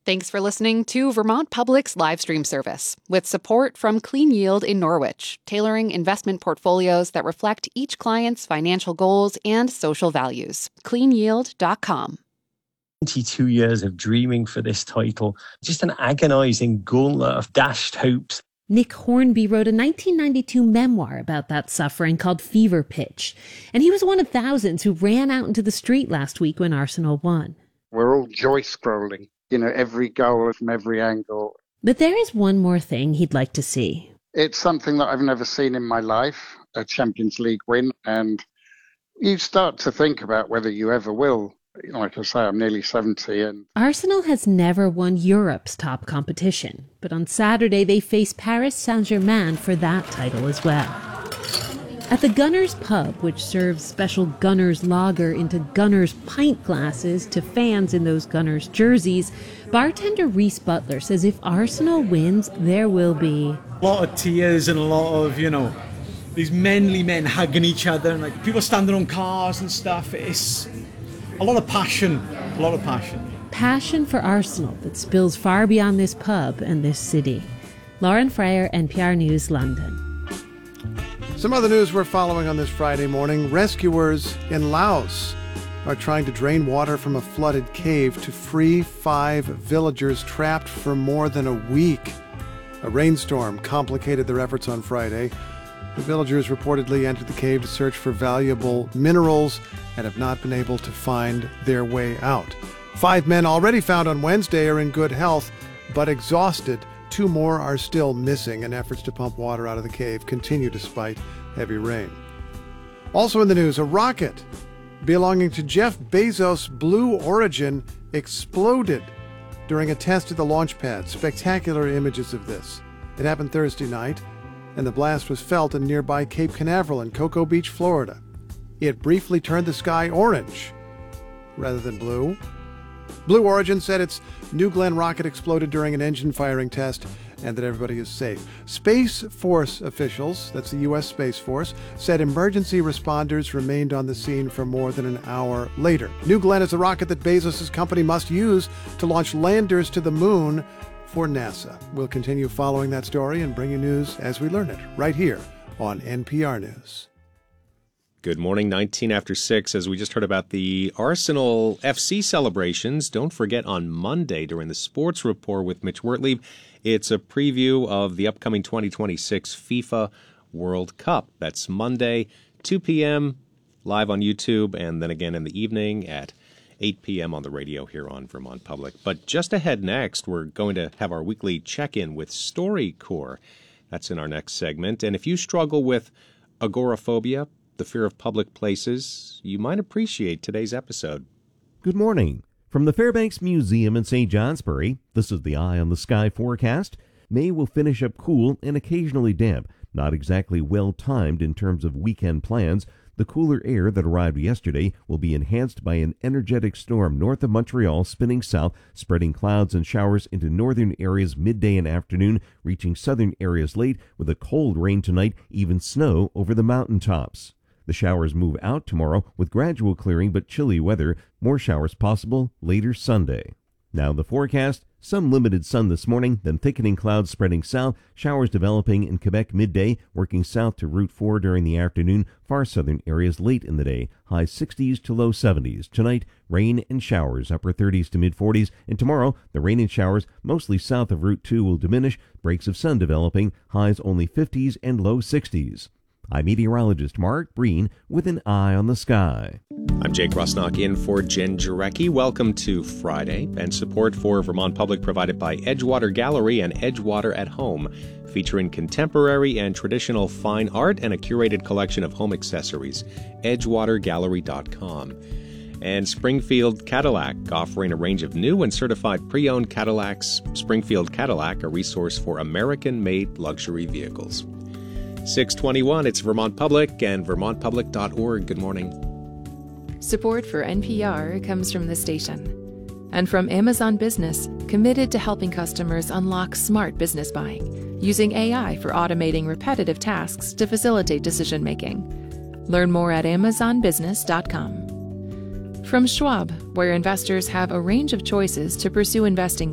Thanks for listening to Vermont Public's live stream service, with support from Clean Yield in Norwich, tailoring investment portfolios that reflect each client's financial goals and social values. CleanYield.com. 22 years of dreaming for this title, just an agonizing gauntlet of dashed hopes. Nick Hornby wrote a 1992 memoir about that suffering called Fever Pitch, and he was one of thousands who ran out into the street last week when Arsenal won. We're all joy-scrolling, every goal from every angle. But there is one more thing he'd like to see. It's something that I've never seen in my life, a Champions League win, and you start to think about whether you ever will. Like I say, I'm nearly 70. And Arsenal has never won Europe's top competition, but on Saturday they face Paris Saint-Germain for that title as well. At the Gunners pub, which serves special Gunners lager into Gunners pint glasses to fans in those Gunners jerseys, bartender Reese Butler says if Arsenal wins, there will be a lot of tears and a lot of, these manly men hugging each other and like people standing on cars and stuff. It's a lot of passion, Passion for Arsenal that spills far beyond this pub and this city. Lauren Freyer, NPR News, London. Some other news we're following on this Friday morning. Rescuers in Laos are trying to drain water from a flooded cave to free 5 villagers trapped for more than a week. A rainstorm complicated their efforts on Friday. The villagers reportedly entered the cave to search for valuable minerals and have not been able to find their way out. 5 men already found on Wednesday are in good health, but exhausted. 2 more are still missing, and efforts to pump water out of the cave continue despite heavy rain. Also in the news, a rocket belonging to Jeff Bezos' Blue Origin exploded during a test at the launch pad. Spectacular images of this. It happened Thursday night, and the blast was felt in nearby Cape Canaveral in Cocoa Beach, Florida. It briefly turned the sky orange rather than blue. Blue Origin said its New Glenn rocket exploded during an engine firing test and that everybody is safe. Space Force officials, that's the U.S. Space Force, said emergency responders remained on the scene for more than an hour later. New Glenn is the rocket that Bezos' company must use to launch landers to the moon for NASA. We'll continue following that story and bring you news as we learn it, right here on NPR News. Good morning, 19 after 6. As we just heard about the Arsenal FC celebrations, don't forget on Monday during the Sports Report with Mitch Wertlieb, it's a preview of the upcoming 2026 FIFA World Cup. That's Monday, 2 p.m., live on YouTube, and then again in the evening at 8 p.m. on the radio here on Vermont Public. But just ahead next, we're going to have our weekly check-in with StoryCorps. That's in our next segment. And if you struggle with agoraphobia, the fear of public places, you might appreciate today's episode. Good morning. From the Fairbanks Museum in St. Johnsbury, this is the Eye on the Sky forecast. May will finish up cool and occasionally damp, not exactly well-timed in terms of weekend plans. The cooler air that arrived yesterday will be enhanced by an energetic storm north of Montreal spinning south, spreading clouds and showers into northern areas midday and afternoon, reaching southern areas late with a cold rain tonight, even snow over the mountaintops. The showers move out tomorrow with gradual clearing but chilly weather. More showers possible later Sunday. Now the forecast. Some limited sun this morning, then thickening clouds spreading south, showers developing in Quebec midday, working south to Route 4 during the afternoon, far southern areas late in the day, high 60s to low 70s. Tonight, rain and showers, upper 30s to mid 40s, and tomorrow, the rain and showers mostly south of Route 2 will diminish, breaks of sun developing, highs only 50s and low 60s. I'm meteorologist Mark Breen with an Eye on the Sky. I'm Jake Rusnock in for Jen Jarecki. Welcome to Friday, and support for Vermont Public provided by Edgewater Gallery and Edgewater at Home, featuring contemporary and traditional fine art and a curated collection of home accessories. EdgewaterGallery.com. And Springfield Cadillac, offering a range of new and certified pre-owned Cadillacs. Springfield Cadillac, a resource for American-made luxury vehicles. 6:21, it's Vermont Public and vermontpublic.org. Good morning. Support for NPR comes from the station and from Amazon Business, committed to helping customers unlock smart business buying, using AI for automating repetitive tasks to facilitate decision-making. Learn more at amazonbusiness.com. From Schwab, where investors have a range of choices to pursue investing